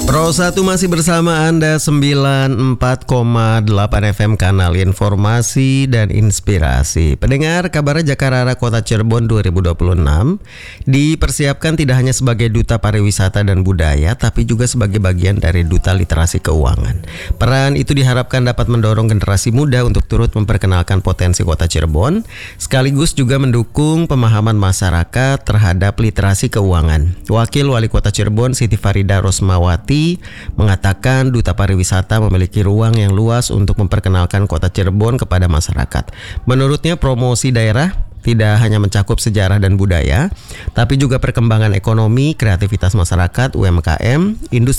Pro 1 masih bersama Anda 94,8 FM Kanal Informasi dan Inspirasi. Pendengar, kabarnya Jakarta Kota Cirebon 2026 dipersiapkan tidak hanya sebagai Duta Pariwisata dan Budaya, tapi juga sebagai bagian dari Duta Literasi Keuangan. Peran itu diharapkan dapat mendorong generasi muda untuk turut memperkenalkan potensi Kota Cirebon, sekaligus juga mendukung pemahaman masyarakat terhadap literasi keuangan. Wakil Wali Kota Cirebon Siti Farida Rosmawati mengatakan Duta Pariwisata memiliki ruang yang luas untuk memperkenalkan Kota Cirebon kepada masyarakat. Menurutnya, promosi daerah tidak hanya mencakup sejarah dan budaya, tapi juga perkembangan ekonomi, kreativitas masyarakat, UMKM, industri